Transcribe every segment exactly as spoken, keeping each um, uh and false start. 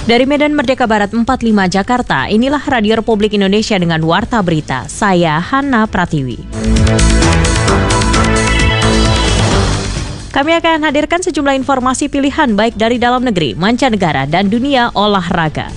Dari Medan Merdeka Barat empat puluh lima Jakarta, inilah Radio Republik Indonesia dengan Warta Berita. Saya Hana Pratiwi. Kami akan hadirkan sejumlah informasi pilihan baik dari dalam negeri, mancanegara, dan dunia olahraga.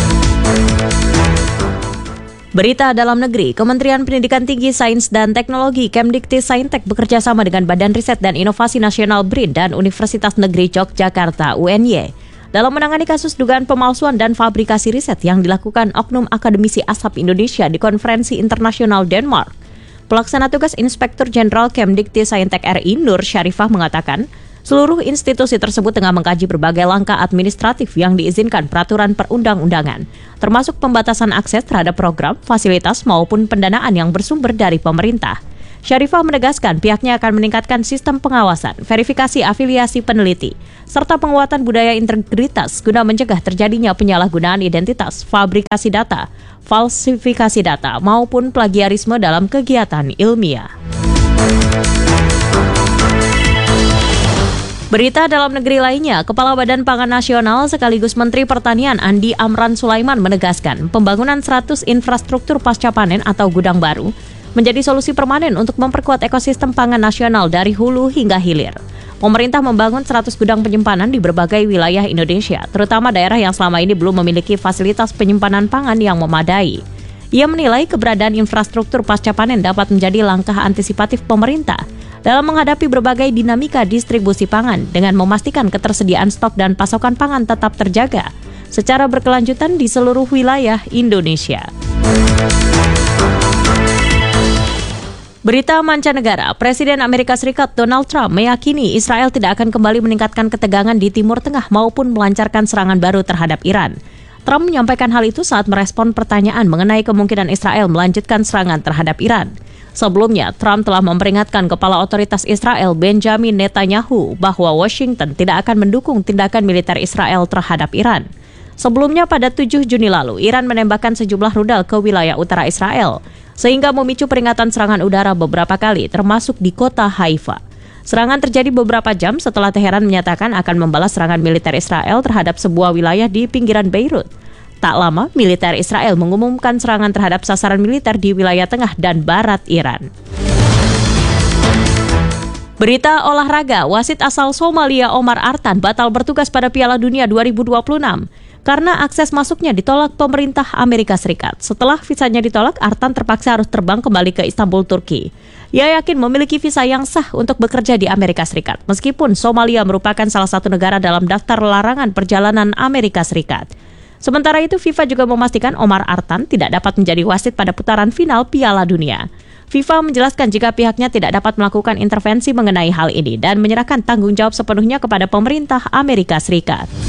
Berita dalam negeri, Kementerian Pendidikan Tinggi, Sains dan Teknologi Kemdikti-Saintek bekerja sama dengan Badan Riset dan Inovasi Nasional B R I N dan Universitas Negeri Yogyakarta U N Y dalam menangani kasus dugaan pemalsuan dan fabrikasi riset yang dilakukan oknum akademisi Asap Indonesia di Konferensi Internasional Denmark. Pelaksana tugas Inspektur Jenderal Kemdikti-Saintek R I Nur Syarifah mengatakan, seluruh institusi tersebut tengah mengkaji berbagai langkah administratif yang diizinkan peraturan perundang-undangan, termasuk pembatasan akses terhadap program, fasilitas maupun pendanaan yang bersumber dari pemerintah. Syarifah menegaskan pihaknya akan meningkatkan sistem pengawasan, verifikasi afiliasi peneliti, serta penguatan budaya integritas guna mencegah terjadinya penyalahgunaan identitas, fabrikasi data, falsifikasi data, maupun plagiarisme dalam kegiatan ilmiah. Berita dalam negeri lainnya, Kepala Badan Pangan Nasional sekaligus Menteri Pertanian Andi Amran Sulaiman menegaskan pembangunan seratus infrastruktur pasca panen atau gudang baru menjadi solusi permanen untuk memperkuat ekosistem pangan nasional dari hulu hingga hilir. Pemerintah membangun seratus gudang penyimpanan di berbagai wilayah Indonesia, terutama daerah yang selama ini belum memiliki fasilitas penyimpanan pangan yang memadai. Ia menilai keberadaan infrastruktur pasca panen dapat menjadi langkah antisipatif pemerintah dalam menghadapi berbagai dinamika distribusi pangan dengan memastikan ketersediaan stok dan pasokan pangan tetap terjaga secara berkelanjutan di seluruh wilayah Indonesia. Berita mancanegara, Presiden Amerika Serikat Donald Trump meyakini Israel tidak akan kembali meningkatkan ketegangan di Timur Tengah maupun melancarkan serangan baru terhadap Iran. Trump menyampaikan hal itu saat merespon pertanyaan mengenai kemungkinan Israel melanjutkan serangan terhadap Iran. Sebelumnya, Trump telah memperingatkan Kepala Otoritas Israel Benjamin Netanyahu bahwa Washington tidak akan mendukung tindakan militer Israel terhadap Iran. Sebelumnya pada tujuh Juni lalu, Iran menembakkan sejumlah rudal ke wilayah utara Israel, sehingga memicu peringatan serangan udara beberapa kali, termasuk di kota Haifa. Serangan terjadi beberapa jam setelah Teheran menyatakan akan membalas serangan militer Israel terhadap sebuah wilayah di pinggiran Beirut. Tak lama, militer Israel mengumumkan serangan terhadap sasaran militer di wilayah tengah dan barat Iran. Berita olahraga, wasit asal Somalia Omar Artan batal bertugas pada Piala Dunia dua ribu dua puluh enam. Karena akses masuknya ditolak pemerintah Amerika Serikat. Setelah visanya ditolak, Artan terpaksa harus terbang kembali ke Istanbul, Turki. Ia yakin memiliki visa yang sah untuk bekerja di Amerika Serikat, meskipun Somalia merupakan salah satu negara dalam daftar larangan perjalanan Amerika Serikat. Sementara itu, FIFA juga memastikan Omar Artan tidak dapat menjadi wasit pada putaran final Piala Dunia. FIFA menjelaskan jika pihaknya tidak dapat melakukan intervensi mengenai hal ini dan menyerahkan tanggung jawab sepenuhnya kepada pemerintah Amerika Serikat.